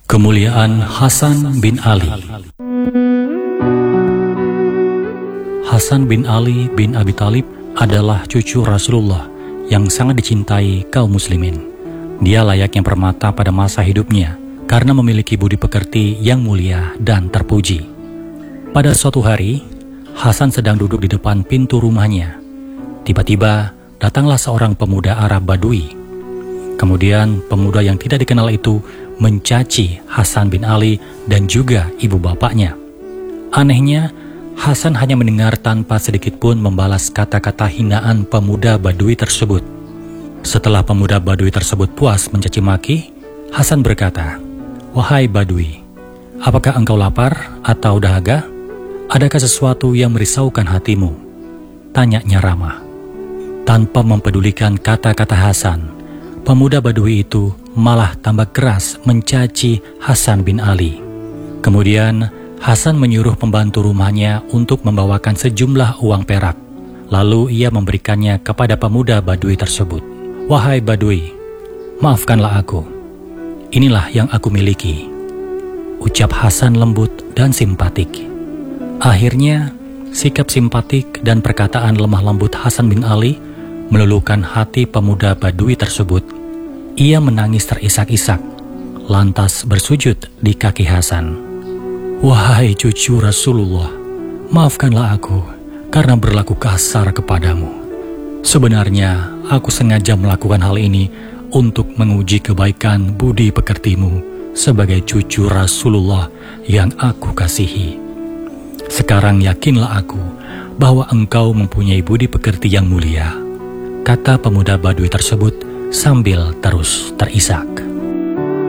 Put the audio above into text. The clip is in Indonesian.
Kemuliaan Hasan bin Ali. Hasan bin Ali bin Abi Thalib adalah cucu Rasulullah yang sangat dicintai kaum muslimin. Dia layaknya permata pada masa hidupnya karena memiliki budi pekerti yang mulia dan terpuji. Pada suatu hari, Hasan sedang duduk di depan pintu rumahnya. Tiba-tiba datanglah seorang pemuda Arab Badui. Kemudian pemuda yang tidak dikenal itu mencaci Hasan bin Ali dan juga ibu bapaknya. Anehnya, Hasan hanya mendengar tanpa sedikit pun membalas kata-kata hinaan pemuda Badui tersebut. Setelah pemuda Badui tersebut puas mencaci maki, Hasan berkata, "Wahai Badui, apakah engkau lapar atau dahaga? Adakah sesuatu yang merisaukan hatimu?" Tanyanya ramah. Tanpa mempedulikan kata-kata Hasan, pemuda Badui itu malah tambah keras mencaci Hasan bin Ali. Kemudian Hasan menyuruh pembantu rumahnya untuk membawakan sejumlah uang perak. Lalu ia memberikannya kepada pemuda Badui tersebut. "Wahai Badui, maafkanlah aku. Inilah yang aku miliki," ucap Hasan lembut dan simpatik. Akhirnya, sikap simpatik dan perkataan lemah lembut Hasan bin Ali meluluhkan hati pemuda Badui tersebut. Ia menangis terisak-isak, lantas bersujud di kaki Hasan. "Wahai cucu Rasulullah, maafkanlah aku karena berlaku kasar kepadamu. Sebenarnya aku sengaja melakukan hal ini untuk menguji kebaikan budi pekertimu sebagai cucu Rasulullah yang aku kasihi. Sekarang yakinlah aku bahwa engkau mempunyai budi pekerti yang mulia," kata pemuda Badui tersebut sambil terus terisak.